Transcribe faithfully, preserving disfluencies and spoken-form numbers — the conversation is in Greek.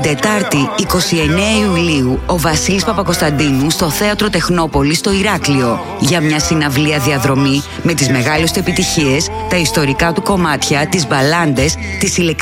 Την Τετάρτη εικοστή ενάτη Ιουλίου ο Βασίλης Παπακοσταντίνου στο Θέατρο Τεχνόπολης στο Ηράκλειο για μια συναυλία διαδρομή με τις μεγάλες του επιτυχίες, τα ιστορικά του κομμάτια, τις μπαλάντες, τις